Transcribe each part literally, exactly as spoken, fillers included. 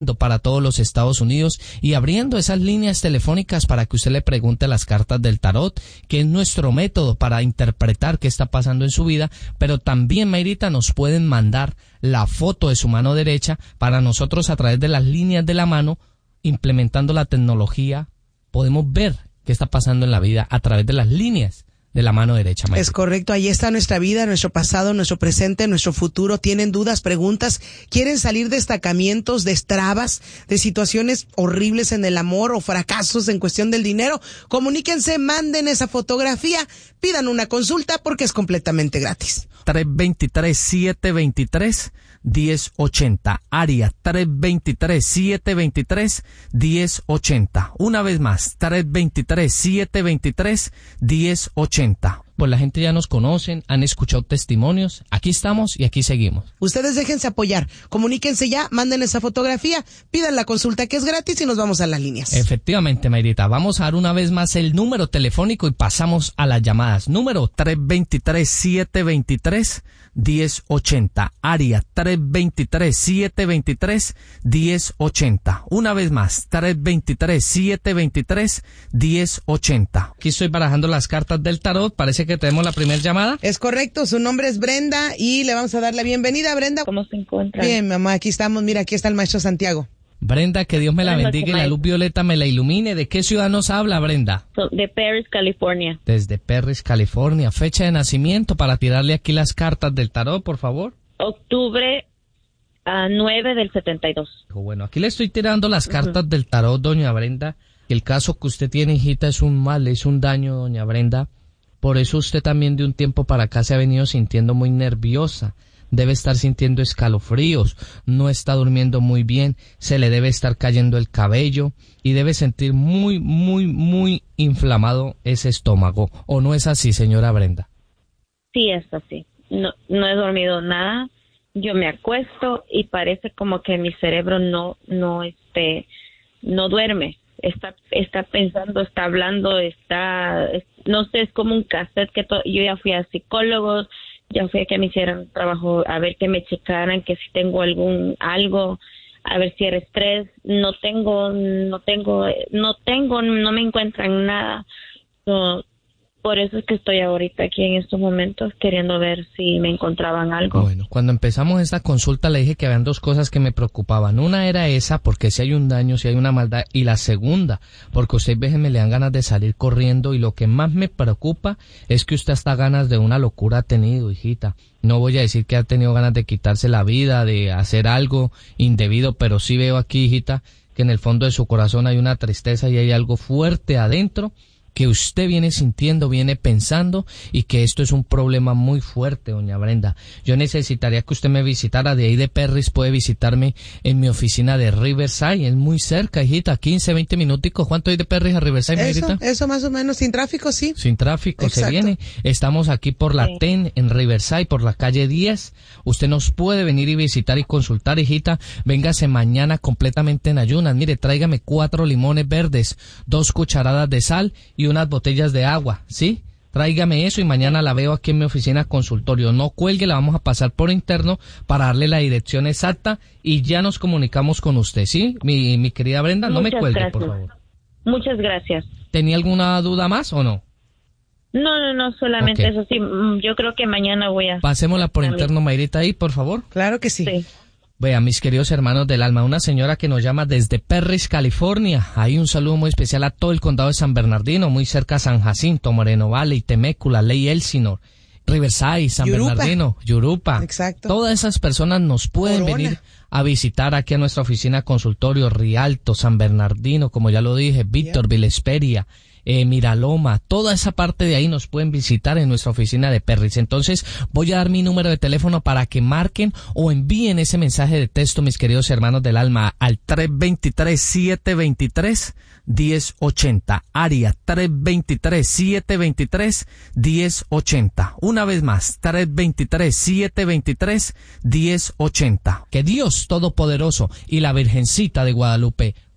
para todos los Estados Unidos y abriendo esas líneas telefónicas para que usted le pregunte las cartas del tarot, que es nuestro método para interpretar qué está pasando en su vida, pero también, Mayrita, nos pueden mandar la foto de su mano derecha para nosotros a través de las líneas de la mano, implementando la tecnología, podemos ver qué está pasando en la vida a través de las líneas de la mano derecha, Mayrita. Es correcto, ahí está nuestra vida, nuestro pasado, nuestro presente, nuestro futuro. ¿Tienen dudas, preguntas? ¿Quieren salir de estancamientos, de trabas, de situaciones horribles en el amor o fracasos en cuestión del dinero? Comuníquense, manden esa fotografía, pidan una consulta porque es completamente gratis. tres dos tres, siete dos tres, uno cero ocho cero, área tres dos tres, siete dos tres, uno cero ocho cero. Una vez más, tres dos tres, siete dos tres, uno cero ocho cero. Pues la gente ya nos conocen, han escuchado testimonios, aquí estamos y aquí seguimos. Ustedes déjense apoyar, comuníquense ya, manden esa fotografía, pidan la consulta que es gratis y nos vamos a las líneas. Efectivamente, Mayrita, vamos a dar una vez más el número telefónico y pasamos a las llamadas. Número tres dos tres, siete dos tres, uno cero ocho cero, área tres dos tres, siete dos tres, uno cero ocho cero. Una vez más, tres dos tres, siete dos tres, uno cero ocho cero. Aquí estoy barajando las cartas del tarot, parece que tenemos la primera llamada. Es correcto, su nombre es Brenda y le vamos a dar la bienvenida, Brenda. ¿Cómo se encuentra? Bien, mamá, aquí estamos, mira, aquí está el maestro Santiago. Brenda, que Dios me la bendiga y la luz violeta me la ilumine. ¿De qué ciudad nos habla, Brenda? De Perris, California. Desde Perris, California. Fecha de nacimiento para tirarle aquí las cartas del tarot, por favor. Octubre uh, nueve del setenta y dos. Bueno, aquí le estoy tirando las cartas uh-huh. del tarot, doña Brenda. El caso que usted tiene, hijita, es un mal, es un daño, doña Brenda. Por eso usted también de un tiempo para acá se ha venido sintiendo muy nerviosa. Debe estar sintiendo escalofríos, no está durmiendo muy bien, se le debe estar cayendo el cabello y debe sentir muy, muy, muy inflamado ese estómago. ¿O no es así, señora Brenda? Sí, es así. No, no he dormido nada. Yo me acuesto y parece como que mi cerebro no, no, este, no duerme. Está, está pensando, está hablando, está, es, no sé, es como un cassette que to- yo ya fui a psicólogos. Ya fui a que me hicieran trabajo, a ver que me checaran, que si tengo algún algo, a ver si era estrés. No tengo, no tengo, no tengo, no me encuentran nada. So, por eso es que estoy ahorita aquí en estos momentos queriendo ver si me encontraban algo. Bueno, cuando empezamos esta consulta le dije que habían dos cosas que me preocupaban. Una era esa, porque si hay un daño, si hay una maldad. Y la segunda, porque usted veces me le dan ganas de salir corriendo. Y lo que más me preocupa es que usted hasta ganas de una locura ha tenido, hijita. No voy a decir que ha tenido ganas de quitarse la vida, de hacer algo indebido, pero sí veo aquí, hijita, que en el fondo de su corazón hay una tristeza y hay algo fuerte adentro que usted viene sintiendo, viene pensando y que esto es un problema muy fuerte, doña Brenda. Yo necesitaría que usted me visitara. De ahí de Perris puede visitarme en mi oficina de Riverside, es muy cerca, hijita, quince, veinte minuticos. ¿Cuánto hay de Perris a Riverside, eso, hijita? Eso más o menos, sin tráfico, sí. Sin tráfico. Exacto. Se viene. Estamos aquí por la Sí. TEN en Riverside, por la calle diez. Usted nos puede venir y visitar y consultar, hijita. Véngase mañana completamente en ayunas. Mire, tráigame cuatro limones verdes, dos cucharadas de sal y unas botellas de agua, ¿sí? Tráigame eso y mañana la veo aquí en mi oficina consultorio. No cuelgue, la vamos a pasar por interno para darle la dirección exacta y ya nos comunicamos con usted, ¿sí? Mi, mi querida Brenda, no Muchas me cuelgue, gracias. por favor. Muchas gracias. ¿Tenía alguna duda más o no? No, no, no, solamente Okay. eso sí. Yo creo que mañana voy a... Pasémosla por interno, Mayrita, ahí, por favor. Claro que sí. Sí. Vea, mis queridos hermanos del alma, una señora que nos llama desde Perris, California. Hay un saludo muy especial a todo el condado de San Bernardino, muy cerca a San Jacinto, Moreno Valley, Temécula, Ley Elsinore, Riverside, San Yurupa. Bernardino, Yurupa. Exacto. Todas esas personas nos pueden Corona. venir a visitar aquí a nuestra oficina consultorio, Rialto, San Bernardino, como ya lo dije, Victorville, Hesperia, eh, Miraloma, toda esa parte de ahí nos pueden visitar en nuestra oficina de Perris. Entonces voy a dar mi número de teléfono para que marquen o envíen ese mensaje de texto, mis queridos hermanos del alma, al tres dos tres, siete dos tres, uno cero ocho cero, área tres dos tres, siete dos tres, uno cero ocho cero. Una vez más, tres dos tres, siete dos tres, uno cero ocho cero. Que Dios Todopoderoso y la Virgencita de Guadalupe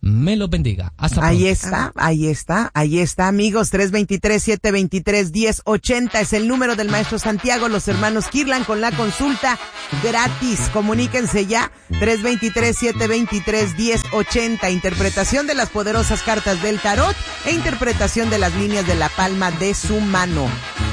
me los bendiga. Hasta pronto. Ahí está, ahí está, ahí está, amigos. tres dos tres, siete dos tres, uno cero ocho cero es el número del maestro Santiago, los hermanos Kirlan, con la consulta gratis. Comuníquense ya. tres dos tres, siete dos tres, uno cero ocho cero. Interpretación de las poderosas cartas del tarot e interpretación de las líneas de la palma de su mano.